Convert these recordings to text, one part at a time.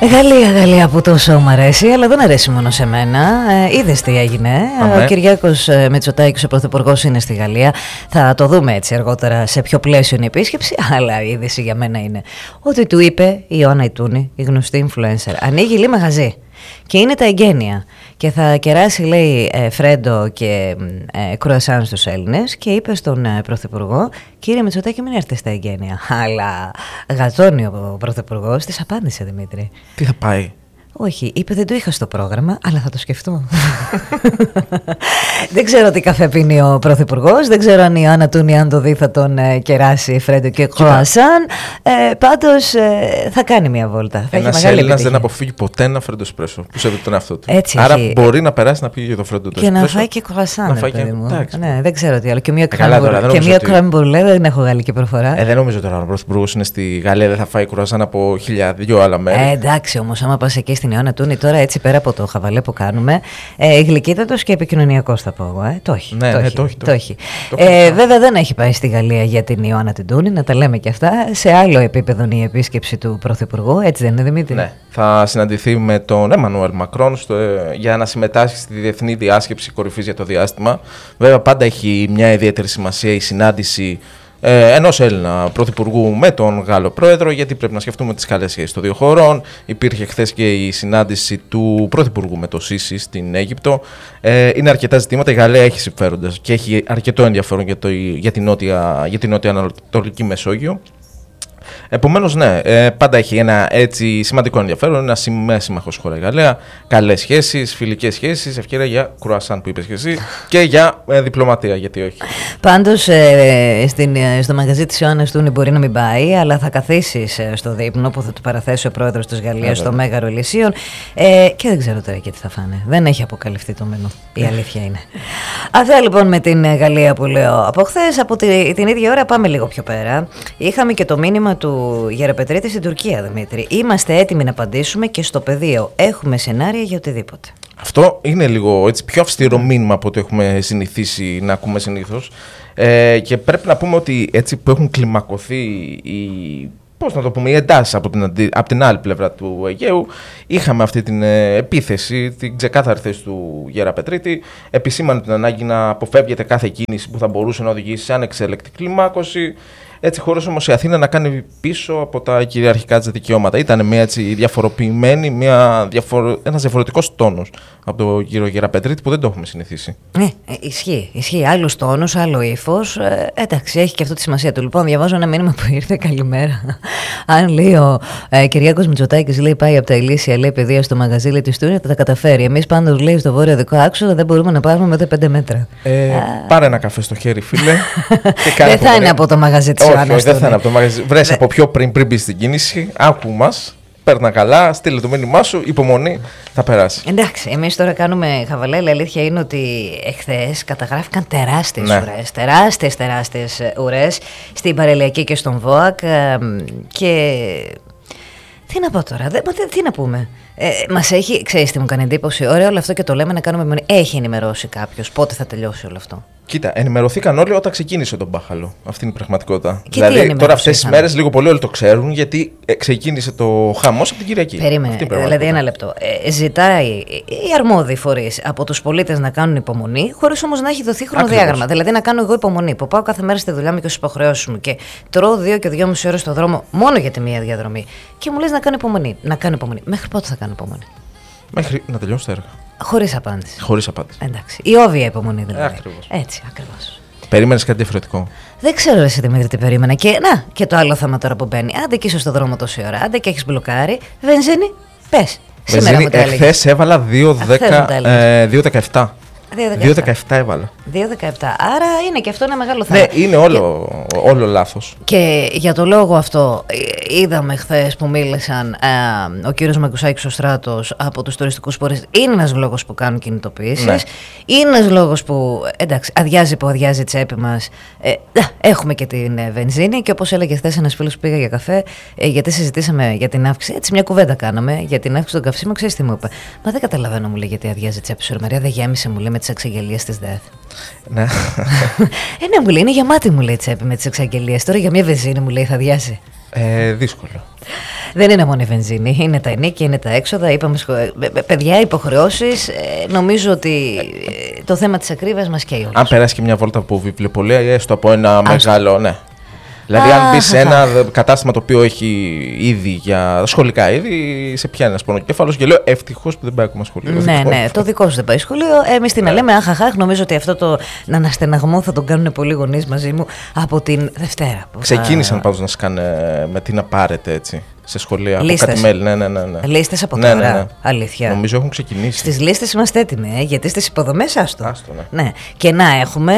Γαλλία που τόσο μου αρέσει, αλλά δεν αρέσει μόνο σε μένα. Είδες τι έγινε. Ο Κυριάκος Μητσοτάκης, ο πρωθυπουργός, είναι στη Γαλλία. Θα το δούμε έτσι αργότερα σε ποιο πλαίσιο είναι η επίσκεψη. Αλλά η είδηση για μένα είναι ότι του είπε η Ιωάννα Ιτούνη, η γνωστή influencer, ανοίγει λίγο μαγαζί. Και είναι τα εγγένεια. Και θα κεράσει, λέει, φρέντο και κρουασάν στους Έλληνες. Και είπε στον πρωθυπουργό, κύριε Μητσοτάκη, μην έρθετε στα εγγένεια. Αλλά γατώνει ο πρωθυπουργός, της απάντησε, Δημήτρη. Τι θα πάει? Όχι, είπε δεν το είχα στο πρόγραμμα, αλλά θα το σκεφτώ. Δεν ξέρω τι καφέ πίνει ο πρωθυπουργός, δεν ξέρω αν η Ιωάννα Τούνη, αν το δει, θα τον κεράσει φρέντο και κρουασάν. Πάντως θα κάνει μια βόλτα. Ένας Έλληνας δεν αποφύγει ποτέ ένα φρέντο εσπρέσο που σέβεται τον εαυτό του. Έτσι, άρα μπορεί να περάσει να πήγε για το φρέντο του εσπρέσο. Και να φάει και κρουασάν. Ναι, δεν ξέρω τι άλλο. Και μια κρέμ μπουρλέ, δεν έχω γαλλική προφορά. Δεν νομίζω τώρα ο πρωθυπουργός είναι στη Γαλλία, δεν θα φάει κρουασάν από χιλιάδιο άλλα μέρη. Εντάξει, όμως άμα πας εκεί στην Ιωάννα Τούνη, τώρα έτσι πέρα από το χαβαλέ που κάνουμε, γλυκύτατος και επικοινωνιακός θα πω εγώ. Το έχει. Ναι, το έχει. Βέβαια δεν έχει πάει στη Γαλλία για την Ιωάννα την Τούνη, να τα λέμε και αυτά. Σε άλλο επίπεδο είναι η επίσκεψη του πρωθυπουργού, έτσι δεν είναι, Δημήτρη? Ναι. Θα συναντηθεί με τον Εμμανουέλ Μακρόν για να συμμετάσχει στη διεθνή διάσκεψη κορυφής για το διάστημα. Βέβαια, πάντα έχει μια ιδιαίτερη σημασία η συνάντηση ενός Έλληνα πρωθυπουργού με τον Γάλλο πρόεδρο, γιατί πρέπει να σκεφτούμε τις καλές σχέσεις των δύο χωρών. Υπήρχε χθες και η συνάντηση του πρωθυπουργού με το Σίσι στην Αίγυπτο. Είναι αρκετά ζητήματα. Η Γαλλία έχει συμφέροντα και έχει αρκετό ενδιαφέρον για την νότια Ανατολική Μεσόγειο. Επομένως, ναι, πάντα έχει ένα έτσι σημαντικό ενδιαφέρον. Είναι σύμμαχος χώρα η Γαλλία. Καλές σχέσεις, φιλικές σχέσεις, ευκαιρία για κρουασάν που είπες και εσύ και για διπλωματία, γιατί όχι. Πάντως, στο μαγαζί της Ιωάννας Τούνη μπορεί να μην πάει, αλλά θα καθίσεις στο δείπνο που θα του παραθέσει ο πρόεδρος της Γαλλίας στο Μέγαρο Ελυσίων. Και δεν ξέρω τώρα και τι θα φάνε. Δεν έχει αποκαλυφθεί το μενού. Η αλήθεια είναι. Αυτά λοιπόν με την Γαλλία που λέω από χθες. Από την ίδια ώρα πάμε λίγο πιο πέρα. Είχαμε και το μήνυμα του Γεραπετρίτη στην Τουρκία, Δημήτρη. Είμαστε έτοιμοι να απαντήσουμε και στο πεδίο έχουμε σενάρια για οτιδήποτε. Αυτό είναι λίγο έτσι, πιο αυστηρό μήνυμα από ό,τι έχουμε συνηθίσει να ακούμε συνήθως. Και πρέπει να πούμε ότι έτσι που έχουν κλιμακωθεί οι εντάσεις από την άλλη πλευρά του Αιγαίου, είχαμε αυτή την επίθεση, την ξεκάθαρη θέση του Γεραπετρίτη. Επισήμανε την ανάγκη να αποφεύγεται κάθε κίνηση που θα μπορούσε να οδηγήσει σε ανεξέλεκτη κλιμάκωση. Έτσι, χωρίς όμως η Αθήνα να κάνει πίσω από τα κυριαρχικά της δικαιώματα. Ήταν μια έτσι διαφοροποιημένη, ένας διαφορετικός τόνος από τον κύριο Γεραπετρίτη που δεν το έχουμε συνηθίσει. Ναι, ισχύει. Άλλος τόνος, άλλο ύφος. Εντάξει, έχει και αυτό τη σημασία του. Λοιπόν, διαβάζω ένα μήνυμα που ήρθε. Καλημέρα. Αν λέει ο Κυριάκος Μητσοτάκης, λέει, πάει από τα Ηλίσια, λέει, παιδεία στο μαγαζί, λέει, τη Τούνη, θα τα καταφέρει. Εμείς πάντως, λέει, στο βόρειο δικό άξονα δεν μπορούμε να πάρουμε μετά 5 μέτρα. Πάρε ένα καφέ στο χέρι, φίλε. Δεν θα είναι από το μαγαζί της. Όχι, δεν θα είναι από το μαγαζί. Βρες από πιο πριν μπει στην κίνηση, άκου μας, παίρνα καλά, στείλε το μήνυμά σου, υπομονή, θα περάσει. Εντάξει, εμείς τώρα κάνουμε χαβαλέλα. Η αλήθεια είναι ότι εχθές καταγράφηκαν τεράστιες ουρές. Τεράστιες ουρές στην Παρελιακή και στον ΒΟΑΚ. Και τι να πω τώρα, τι να πούμε. Μας έχει, ξέρεις τι μου κάνει εντύπωση, ωραίο όλο αυτό και το λέμε να κάνουμε μονή. Έχει ενημερώσει κάποιος πότε θα τελειώσει όλο αυτό? Κοίτα, ενημερωθήκαν όλοι όταν ξεκίνησε τον μπάχαλο. Αυτή είναι η πραγματικότητα. Και δηλαδή, τώρα αυτές τις μέρες λίγο πολύ όλοι το ξέρουν, γιατί ξεκίνησε το χαμός από την Κυριακή. Περίμενε. Δηλαδή, ένα λεπτό. Ζητάει οι αρμόδιοι φορείς από τους πολίτες να κάνουν υπομονή, χωρίς όμως να έχει δοθεί χρονοδιάγραμμα. Δηλαδή, να κάνω εγώ υπομονή που πάω κάθε μέρα στη δουλειά μου και στις υποχρεώσεις μου και τρώω 2 και 2,5 ώρες στο δρόμο μόνο για τη μία διαδρομή. Και μου λες να κάνω υπομονή. Μέχρι πότε θα κάνω υπομονή? Μέχρι να τελειώσει τα έργα. Χωρίς απάντηση. Εντάξει. Η όβια υπομονή δηλαδή. Ακριβώς. Έτσι, ακριβώς. Περίμενες κάτι διαφορετικό? Δεν ξέρω εσύ, Δημήτρη, τι περίμενα. Και το άλλο θέμα τώρα που μπαίνει. Άντε και είσαι στο δρόμο τόση ώρα, άντε και έχεις μπλοκάρει. Βενζίνη, πες. Βενζίνη, εχθές έβαλα 2,17. 2,17 έβαλα. 2,17. Άρα είναι και αυτό ένα μεγάλο θέμα. Ναι, είναι όλο λάθος. Και για το λόγο αυτό είδαμε χθες που μίλησαν ο κύριος Μακουσάκης ο Στράτος από τους τουριστικούς φορείς. Είναι ένας λόγος που κάνουν κινητοποιήσεις. Ναι. Είναι ένας λόγος που, εντάξει, αδειάζει η τσέπη μας. Έχουμε και την βενζίνη. Και όπως έλεγε χθες ένας φίλος που πήγα για καφέ, γιατί συζητήσαμε για την αύξηση. Έτσι, μια κουβέντα κάναμε για την αύξηση των καυσίμων. Ξέρεις τι μου είπε? Μα δεν καταλαβαίνω, μου λέει, γιατί αδειάζει η τσέπη σου. Μαρία, δεν γέμισε, μου λέει, με τις εξαγγελίες της ΔΕΘ. Ναι. Ναι, μου λέει, είναι γεμάτη, μου λέει, τσέπη με τις εξαγγελίες. Τώρα για μια βενζίνη, μου λέει, θα αδειάσει. Δύσκολο. Δεν είναι μόνο η βενζίνη, είναι τα ενίκια, είναι τα έξοδα. Είπαμε, παιδιά, υποχρεώσεις. Νομίζω ότι το θέμα της ακρίβειας μας καίει όλους. Αν περάσει και μια βόλτα από βιβλιοπωλεία, έστω από ένα μεγάλο. Ναι. Δηλαδή, αν μπει σε ένα κατάστημα το οποίο έχει είδη για σχολικά είδη, σε πιάνει ένα πονοκέφαλος και λέω ευτυχώς που δεν πάει ακόμα σχολείο. Ναι, το δικό σου δεν πάει σχολείο. Εμείς τι να λέμε, αχαχάχ, νομίζω ότι αυτό το αναστεναγμό θα τον κάνουν πολλοί γονείς μαζί μου από την Δευτέρα. Ξεκίνησαν πάντως να σκάνε με τι να πάρετε έτσι. Σε σχολεία, λίστες. Από κάτι μέλη, ναι. Λίστες από τώρα, ναι. Αλήθεια. Νομίζω έχουν ξεκινήσει. Στις λίστες είμαστε έτοιμοι, γιατί στις υποδομές άστο. Ναι. Και να έχουμε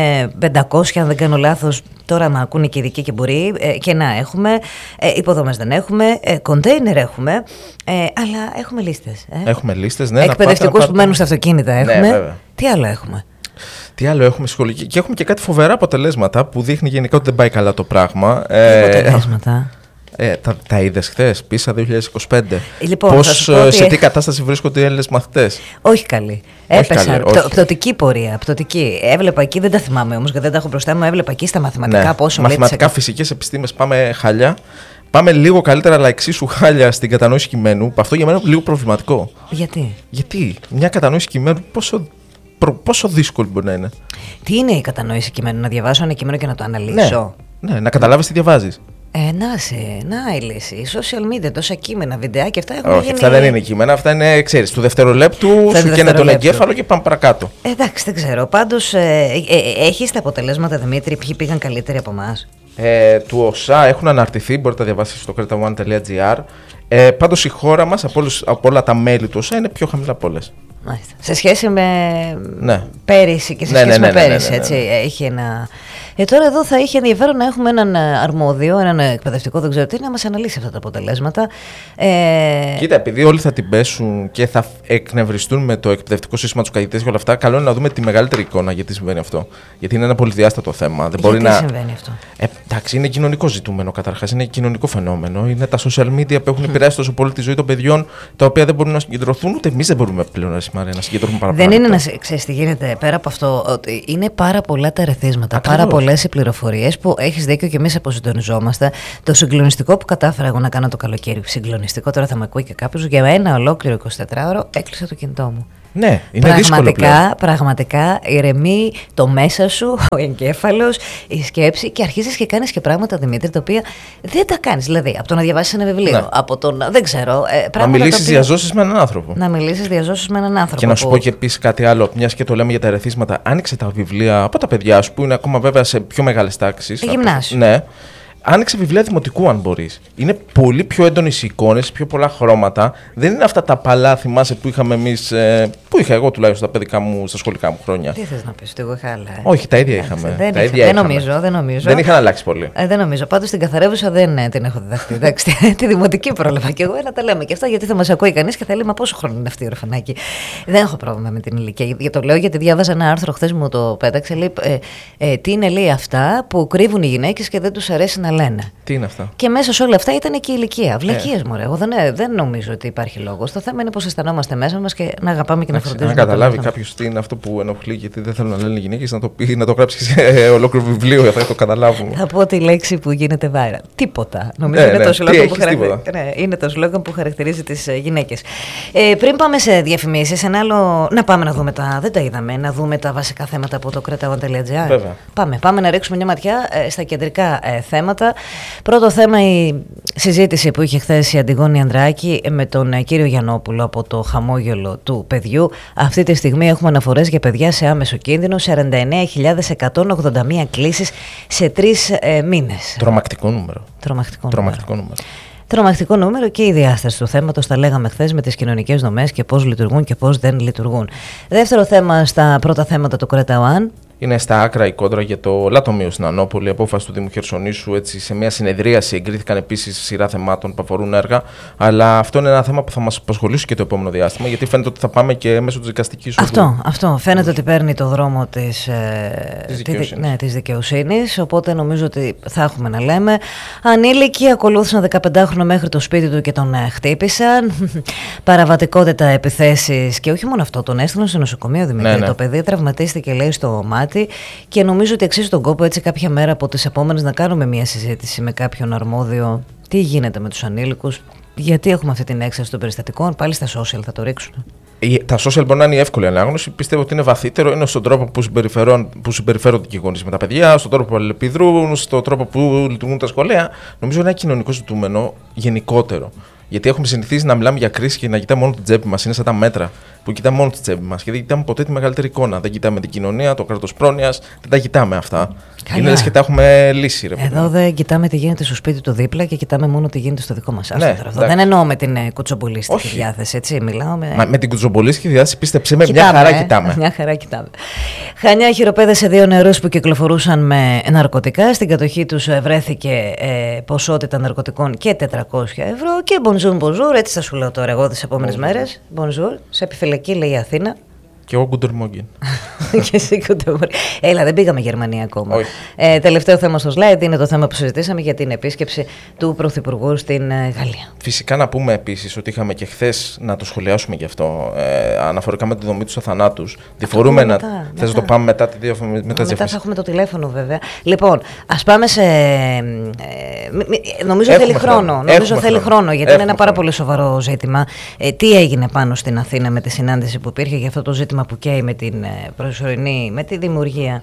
500, αν δεν κάνω λάθος, τώρα να ακούνε και οι ειδικοί και μπορεί, και να έχουμε, υποδομές δεν έχουμε, κοντέινερ έχουμε, αλλά έχουμε λίστες. Έχουμε λίστες, ναι. Εκπαιδευτικούς που μένουν στα αυτοκίνητα έχουμε. Ναι, τι άλλο έχουμε? Τι άλλο έχουμε σχολική? Και έχουμε και κάτι φοβερά αποτελέσματα που δείχνει γενικά ότι δεν πάει καλά το πράγμα. Αποτελέσματα. Τα είδες χθες, PISA 2025. Λοιπόν, σε τι κατάσταση βρίσκονται οι Έλληνες μαθητές? Όχι καλή. Έπεσαν. Πτωτική πορεία. Πτωτική. Έβλεπα εκεί, δεν τα θυμάμαι όμως, γιατί δεν τα έχω μπροστά μου. Έβλεπα εκεί στα μαθηματικά πόσο λέει. Μαθηματικά, φυσικές επιστήμες πάμε χάλια. Πάμε λίγο καλύτερα, αλλά εξίσου χάλια στην κατανόηση κειμένου. Αυτό για μένα είναι λίγο προβληματικό. Γιατί μια κατανόηση κειμένου πόσο δύσκολη μπορεί να είναι? Τι είναι η κατανόηση κειμένου? Να διαβάσω ένα κείμενο και να το αναλύσω? Ναι, να καταλάβεις τι διαβάζεις. Να η λύση. Η social media, τόσα κείμενα, βιντεάκια, αυτά έχουν γίνει. Αυτά δεν είναι κείμενα, αυτά είναι, ξέρεις, του δευτερολέπτου σου καίνε τον εγκέφαλο και πάμε παρακάτω. Εντάξει, δεν ξέρω. Πάντως, έχεις τα αποτελέσματα, Δημήτρη, ποιοι πήγαν καλύτεροι από εμάς? Του ΟΣΑ έχουν αναρτηθεί, μπορείτε να διαβάσετε στο cretaone.gr. Πάντως η χώρα μας από όλα τα μέλη του ΟΣΑ είναι πιο χαμηλά από όλες. Σε σχέση με πέρυσι και σε σχέση με πέρυσι, έτσι, έχει ένα... Τώρα εδώ θα είχε ενδιαφέρον να έχουμε έναν αρμόδιο, έναν εκπαιδευτικό, δεν ξέρω τι, να μας αναλύσει αυτά τα αποτελέσματα. Κοίτα, επειδή όλοι θα την πέσουν και θα εκνευριστούν με το εκπαιδευτικό σύστημα, τους καθηγητές και όλα αυτά, καλό είναι να δούμε τη μεγαλύτερη εικόνα γιατί συμβαίνει αυτό. Γιατί είναι ένα πολυδιάστατο θέμα. Συμβαίνει αυτό? Εντάξει, είναι κοινωνικό ζητούμενο καταρχάς, είναι κοινωνικό φαινόμενο. Είναι τα social media που έχουν επηρεάσει τόσο πολύ τη ζωή των παιδιών, τα οποία δεν μπορούν να συγκεντρωθούν, ούτε εμείς δεν μπορούμε πλέον να συγκεντρωθούμε παραπάνω. Δεν είναι να ξέρεις τι γίνεται πέρα από αυτό, ότι είναι πάρα πολλά τα ερεθίσματα, πάρα πολλές οι πληροφορίες που έχεις δίκιο και εμείς αποσυντονιζόμαστε. Το συγκλονιστικό που κατάφερα εγώ να κάνω το καλοκαίρι, συγκλονιστικό, τώρα θα με ακούει και κάποιος, για ένα ολόκληρο 24ωρο έκλεισα το κινητό μου. Ναι, είναι δύσκολο πλέον. Πραγματικά ηρεμεί το μέσα σου, ο εγκέφαλος, η σκέψη και αρχίζεις και κάνεις και πράγματα, Δημήτρη, τα οποία δεν τα κάνεις. Δηλαδή, από το να διαβάσεις ένα βιβλίο, από το να. Δεν ξέρω. Να μιλήσεις διαζώσεις με έναν άνθρωπο. Να μιλήσεις διαζώσεις με έναν άνθρωπο. Και να σου πω και επίσης κάτι άλλο, μιας και το λέμε για τα ερεθίσματα, άνοιξε τα βιβλία από τα παιδιά σου που είναι ακόμα βέβαια σε πιο μεγάλες τάξεις. Γυμνάσιο. Ναι. Άνοιξε βιβλία δημοτικού, αν μπορείς. Είναι πολύ πιο έντονες οι εικόνες, πιο πολλά χρώματα. Δεν είναι αυτά τα παλά, θυμάσαι, που είχαμε εμείς. Που είχα εγώ τουλάχιστον στα παιδικά μου, στα σχολικά μου χρόνια. Τι θες να πεις, ότι εγώ είχα άλλα? Όχι, τα ίδια είχαμε. Δεν νομίζω. Δεν είχαν αλλάξει πολύ. Δεν νομίζω. Πάντως την καθαρεύουσα δεν την έχω διδαχθεί. Εντάξει, τη δημοτική πρόλαβα και εγώ, να τα λέμε και αυτά, γιατί θα μας ακούει κανείς και θα λέει, μα πόσο χρόνο είναι αυτή η ορφανάκη? Δεν έχω πρόβλημα με την ηλικία. Το λέω γιατί διάβαζα ένα άρθρο χθες, μου το πέταξε. Λέει, τι είναι, λέει, αυτά που κρύβουν οι γυναίκες και δεν τους αρέσει να λένε. Τι είναι αυτά? Και μέσα σε όλα αυτά ήταν και η ηλικία. Βλακίες, μωρέ. Εγώ δεν νομίζω ότι υπάρχει λόγος. Το θέμα είναι πώς αισθανόμαστε μέσα μας και να αγαπάμε και να φροντίζουμε. Αν καταλάβει κάποιος τι είναι αυτό που ενοχλεί, γιατί δεν θέλουν να λένε οι γυναίκες, να το πει, να το γράψει σε ολόκληρο βιβλίο για να το καταλάβουμε. Θα πω τη λέξη που γίνεται viral. Τίποτα. Νομίζω είναι το σλόγγαν που χαρακτηρίζει τις γυναίκες. Πριν πάμε σε διαφημίσεις, ένα άλλο. Να πάμε να δούμε δεν τα είδαμε, να δούμε τα βασικά θέματα από το cretaone.gr. Πάμε να ρίξουμε μια ματιά στα κεντρικά θέματα. Πρώτο θέμα, η συζήτηση που είχε χθες η Αντιγόνη Ανδράκη με τον κύριο Γιαννόπουλο από το χαμόγελο του παιδιού. Αυτή τη στιγμή έχουμε αναφορές για παιδιά σε άμεσο κίνδυνο, 49.181 κλήσεις σε 3 μήνες. Τρομακτικό νούμερο. Τρομακτικό νούμερο και η διάσταση του θέματος, τα λέγαμε χθες, με τις κοινωνικές δομές και πώς λειτουργούν και πώς δεν λειτουργούν. Δεύτερο θέμα στα πρώτα θέματα του cretaone. Είναι στα άκρα η κόντρα για το λατομείο στην Ανόπολη. Η απόφαση του Δήμου Χερσονήσου, έτσι, σε μια συνεδρίαση εγκρίθηκαν επίσης σειρά θεμάτων που αφορούν έργα. Αλλά αυτό είναι ένα θέμα που θα μας απασχολήσει και το επόμενο διάστημα, γιατί φαίνεται ότι θα πάμε και μέσω της δικαστικής οδού. Αυτό. Φαίνεται ότι παίρνει το δρόμο της δικαιοσύνης. Οπότε νομίζω ότι θα έχουμε να λέμε. Ανήλικοι ακολούθησαν 15χρονο μέχρι το σπίτι του και τον χτύπησαν. Παραβατικότητα, επιθέσεις και όχι μόνο αυτό. Τον έστειλαν στο νοσοκομείο, Δημήτρη. Το παιδί τραυματίστηκε, λέει, στο μάτι. κάτι και νομίζω ότι αξίζει τον κόπο έτσι κάποια μέρα από τις επόμενες να κάνουμε μια συζήτηση με κάποιον αρμόδιο. Τι γίνεται με τους ανήλικους, γιατί έχουμε αυτή την έξαρση των περιστατικών, πάλι στα social θα το ρίξουν. Τα social μπορεί να είναι η εύκολη ανάγνωση. Πιστεύω ότι είναι βαθύτερο. Είναι στον τρόπο που συμπεριφέρονται και οι γονείς με τα παιδιά, στον τρόπο που αλληλεπιδρούν, στον τρόπο που λειτουργούν τα σχολεία. Νομίζω είναι ένα κοινωνικό ζητούμενο γενικότερο. Γιατί έχουμε συνηθίσει να μιλάμε για κρίση και να κοιτάμε μόνο την τσέπη μας. Είναι σαν τα μέτρα που κοιτάμε μόνο την τσέπη μας και δεν κοιτάμε ποτέ τη μεγαλύτερη εικόνα. Δεν κοιτάμε την κοινωνία, το κράτος πρόνοιας, δεν τα κοιτάμε αυτά. Καλά. Είναι λες και τα έχουμε λύσει. Εδώ δεν κοιτάμε τι γίνεται στο σπίτι του δίπλα και κοιτάμε μόνο τι γίνεται στο δικό μας. Ναι, δεν εννοώ με την κουτσομπολίστικη διάθεση, έτσι. Μιλάω με την κουτσομπολίστικη διάθεση, πίστεψε με, μια χαρά κοιτάμε. Μια χαρά κοιτάμε. Χανιά, χειροπέδες 2 νεαρούς που κυκλοφορούσαν με ναρκωτικά. Στην κατοχή τους βρέθηκε ποσότητα ναρκωτικών και 400 ευρώ. Και bonjour, έτσι θα σου λέω τώρα εγώ τις επόμενες μέρες. Bonjour, σε επιφυλακή λέει η Αθήνα. Και εγώ Γκουντερμόγκεν. Και εσύ Γκουντερμόγκεν. Έλα, δεν πήγαμε Γερμανία ακόμα. Τελευταίο θέμα στο slide είναι το θέμα που συζητήσαμε για την επίσκεψη του Πρωθυπουργού στην Γαλλία. Φυσικά να πούμε επίσης ότι είχαμε και χθες να το σχολιάσουμε γι' αυτό. Αναφορικά με τη δομή του θανάτους. Διφορούμε να. Θες να το πάμε μετά τη διαφήμιση. Μετά θα έχουμε το τηλέφωνο βέβαια. Λοιπόν, ας πάμε σε. Νομίζω θέλει χρόνο. Γιατί είναι ένα πάρα πολύ σοβαρό ζήτημα. Τι έγινε πάνω στην Αθήνα με τη συνάντηση που υπήρχε για αυτό το ζήτημα που καίει με την προσωρινή, με τη δημιουργία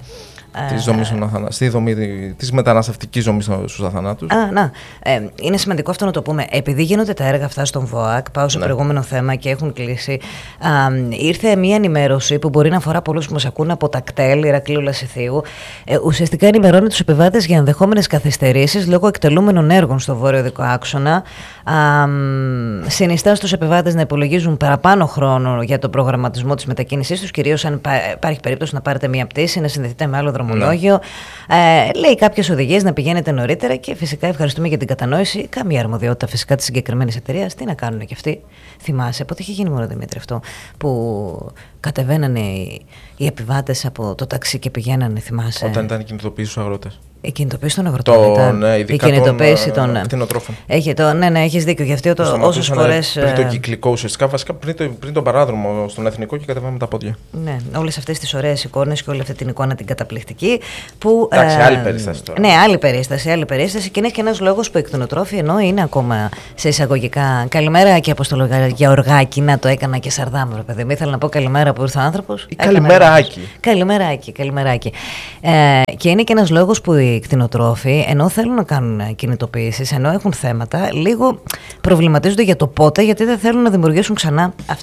της μεταναστευτικής δομής στους αθανάτους. Είναι σημαντικό αυτό να το πούμε. Επειδή γίνονται τα έργα αυτά στον ΒΟΑΚ, πάω στο προηγούμενο θέμα και έχουν κλείσει. Ήρθε μια ενημέρωση που μπορεί να αφορά πολλούς που μας ακούν από τα κτέλ Ηρακλείου Λασιθίου. Ουσιαστικά ενημερώνει τους επιβάτες για ενδεχόμενες καθυστερήσεις λόγω εκτελούμενων έργων στο βόρειο δικό άξονα. Συνιστά στους επιβάτες να υπολογίζουν παραπάνω χρόνο για τον προγραμματισμό της μετακίνησής τους, κυρίως αν υπάρχει περίπτωση να πάρετε μια πτήση, να συνδεθείτε με άλλο δρομολόγιο. Λέει κάποιες οδηγίες να πηγαίνετε νωρίτερα και φυσικά ευχαριστούμε για την κατανόηση. Καμία αρμοδιότητα φυσικά της συγκεκριμένης εταιρείας. Τι να κάνουν και αυτοί. Θυμάσαι πότε είχε γίνει μόνο Δημήτρη αυτό που κατεβαίνανε οι επιβάτες από το ταξί και πηγαίνανε, θυμάσαι. Όταν ήταν η κινητοποίηση στους αγρότες. Η κινητοποίηση των αγροτών. Η κινητοποίηση των κτηνοτρόφων. Ναι, έχεις δίκιο. Γι' αυτό όσες φορές. Πριν το κυκλικό, ουσιαστικά βασικά πριν τον παράδρομο στον Εθνικό και κατεβάμε τα πόδια. Ναι, όλες αυτές τις ωραίες εικόνες και όλη αυτή την εικόνα την καταπληκτική. Εντάξει, άλλη περίσταση τώρα. Ναι, άλλη περίσταση και είναι και ένας λόγος που οι κτηνοτρόφοι ενώ είναι ακόμα σε εισαγωγικά. Καλημέρα και Αποστολό Γεωργάκη, να το έκανα και Σαρδάμ, ρε παιδί μου. Ήθελα να πω καλημέρα που ήρθε ο άνθρωπος. Καλημέρα, Άκη. Καλημέρα, Άκη. Και είναι και ένας λόγος που οι κτηνοτρόφοι, ενώ θέλουν να κάνουν κινητοποιήσεις, ενώ έχουν θέματα, λίγο προβληματίζονται για το πότε, γιατί δεν θέλουν να δημιουργήσουν ξανά